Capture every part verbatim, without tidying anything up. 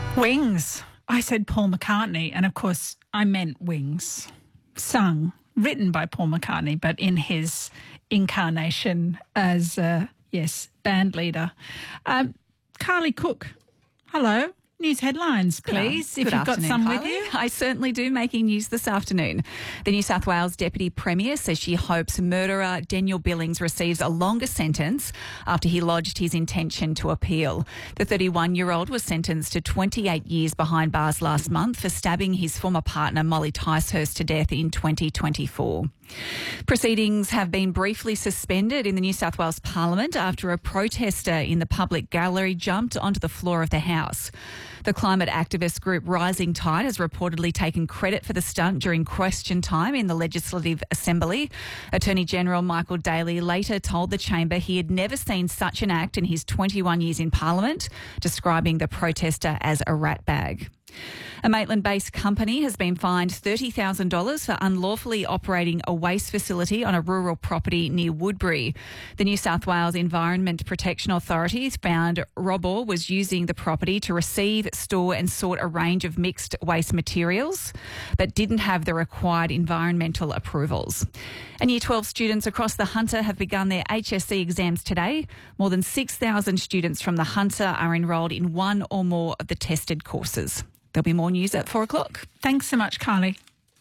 Wings. I said Paul McCartney, and of course I meant Wings. Sung, written by Paul McCartney, but in his incarnation as, uh, yes, band leader. Um, Carly Cook, hello. News headlines, please, Good if you've got some Kylie. with you. I certainly do. Making news this afternoon. The New South Wales Deputy Premier says she hopes murderer Daniel Billings receives a longer sentence after he lodged his intention to appeal. The thirty-one-year-old was sentenced to twenty-eight years behind bars last month for stabbing his former partner Molly Ticehurst to death in twenty twenty-four. Proceedings have been briefly suspended in the New South Wales Parliament after a protester in the public gallery jumped onto the floor of the House. The climate activist group Rising Tide has reportedly taken credit for the stunt during question time in the Legislative Assembly. Attorney General Michael Daly later told the chamber he had never seen such an act in his twenty-one years in Parliament, describing the protester as a ratbag. A Maitland-based company has been fined thirty thousand dollars for unlawfully operating a waste facility on a rural property near Woodbury. The New South Wales Environment Protection Authority found Robor was using the property to receive, store and sort a range of mixed waste materials, but didn't have the required environmental approvals. And Year twelve students across the Hunter have begun their H S C exams today. More than six thousand students from the Hunter are enrolled in one or more of the tested courses. There'll be more news at four o'clock. Thanks so much, Carly.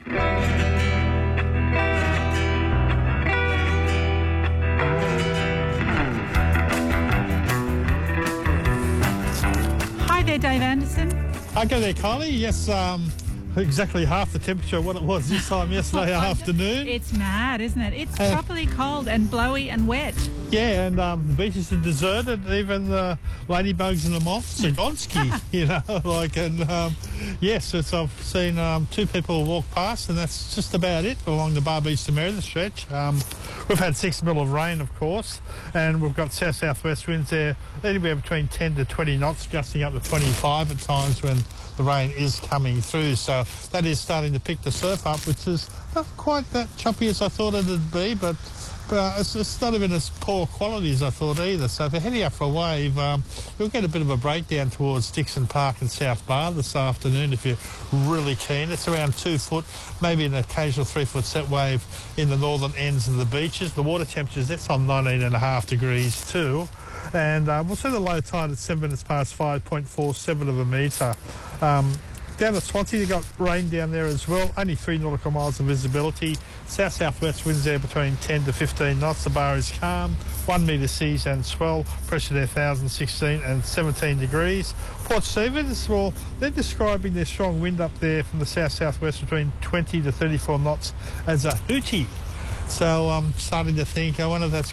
Hi there, Dave Anderson. Okay there, Kylie. Yes, um, exactly half the temperature of what it was this time yesterday afternoon. It's mad, isn't it? It's Uh, properly cold and blowy and wet. Yeah, and um, the beaches are deserted. Even the ladybugs and the moths are Gonski, you know, like, and um, yes, it's, I've seen um, two people walk past, and that's just about it along the Barb East to Meredith stretch. Um, we've had six mil of rain, of course, and we've got south-southwest winds there anywhere between ten to twenty knots, gusting up to twenty-five at times when the rain is coming through. So that is starting to pick the surf up, which is not quite that choppy as I thought it'd be, but But it's, it's not even as poor quality as I thought either. So if you're heading up for a wave, um, you'll get a bit of a breakdown towards Dixon Park and South Bar this afternoon if you're really keen. It's around two foot, maybe an occasional three foot set wave in the northern ends of the beaches. The water temperatures, that's on nineteen and a half degrees too. And uh, we'll see the low tide at seven minutes past five point four seven of a metre. Um, Down at Swansea, you've got rain down there as well. Only three nautical miles of visibility. South-southwest winds there between ten to fifteen knots. The bar is calm. One metre seas and swell. Pressure there one thousand sixteen and seventeen degrees. Port Stephens, well, they're describing their strong wind up there from the south-southwest between twenty to thirty-four knots as a hootie. So I'm starting to think, I wonder if that's